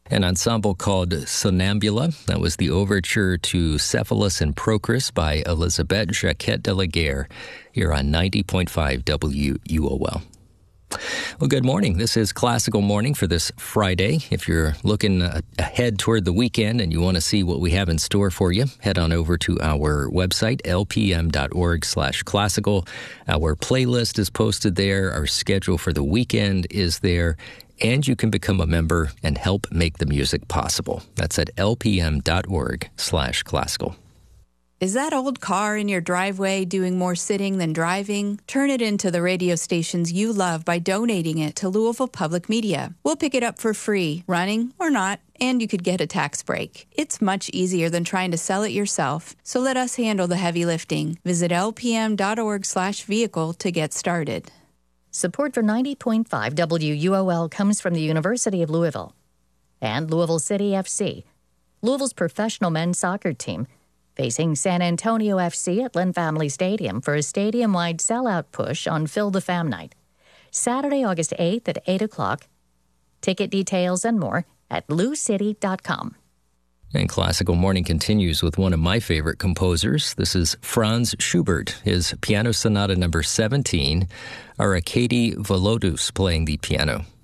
An ensemble called Sonambula. That was the overture to Cephalus and Procris by Elisabeth Jacquet de la Guerre here on 90.5 WUOL. Well, good morning. This is Classical Morning for this Friday. If you're looking ahead toward the weekend and you want to see what we have in store for you, head on over to our website, lpm.org/classical. Our playlist is posted there. Our schedule for the weekend is there. And you can become a member and help make the music possible. That's at lpm.org/classical. Is that old car in your driveway doing more sitting than driving? Turn it into the radio stations you love by donating it to Louisville Public Media. We'll pick it up for free, running or not, and you could get a tax break. It's much easier than trying to sell it yourself, so let us handle the heavy lifting. Visit lpm.org/vehicle to get started. Support for 90.5 WUOL comes from the University of Louisville and Louisville City FC, Louisville's professional men's soccer team, facing San Antonio FC at Lynn Family Stadium for a stadium-wide sellout push on Phil the Fam Night. Saturday, August 8th at 8 o'clock. Ticket details and more at loucity.com. And Classical Morning continues with one of my favorite composers. This is Franz Schubert, his Piano Sonata number 17, Arkady Volodus playing the piano.